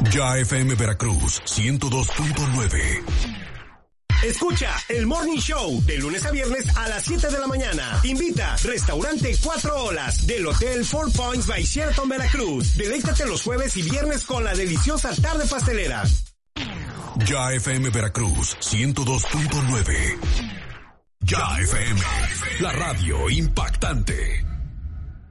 Ya FM Veracruz 102.9. Escucha el Morning Show de lunes a viernes a las 7 de la mañana. Invita Restaurante 4 Olas del Hotel Four Points by Sheraton Veracruz. Deleítate los jueves y viernes con la deliciosa tarde pastelera. Ya FM Veracruz 102.9. Ya FM, la radio impactante.